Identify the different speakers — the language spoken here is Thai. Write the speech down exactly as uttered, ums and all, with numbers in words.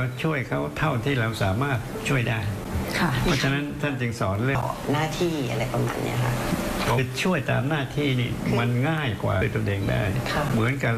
Speaker 1: ช่วยเขาเท่าที่เราสามารถช่วยได้เพราะฉะนั้นท่านจึงสอนเรื่อง
Speaker 2: หน้าที่อะไรประมาณนี้ค่ะ
Speaker 1: ช่วยตามหน้าที่นี่มันง่ายกว่าด้วยตนเองได้เหมือนกัน